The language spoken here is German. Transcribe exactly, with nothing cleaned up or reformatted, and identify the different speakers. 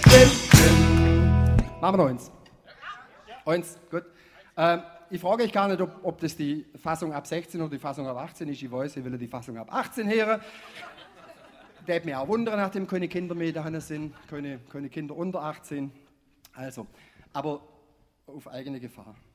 Speaker 1: Film, Film. Machen wir noch eins. Eins, gut. Ähm, ich frage euch gar nicht, ob, ob das die Fassung ab sechzehn oder die Fassung ab achtzehn ist. Ich weiß, ich will die Fassung ab achtzehn hören. Der hat mich auch wundern, nachdem keine Kinder mehr da sind, keine, keine Kinder unter achtzehn. Also, aber auf eigene Gefahr.